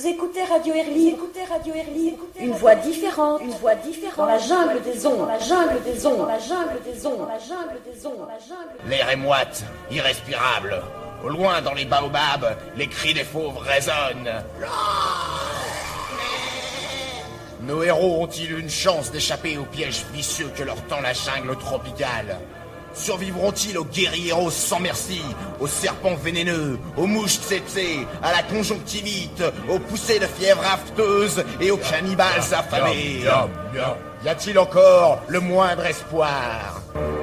Vous écoutez Radio Erly, une voix différente, dans la jungle des ondes, L'air est moite, irrespirable. Au loin, dans les baobabs, les cris des fauves résonnent. Nos héros ont-ils une chance d'échapper aux pièges vicieux que leur tend la jungle tropicale? Survivront-ils aux guérilleros sans merci, aux serpents vénéneux, aux mouches tsetse, à la conjonctivite, aux poussées de fièvre afteuse et aux cannibales affamés? Y a-t-il encore le moindre espoir?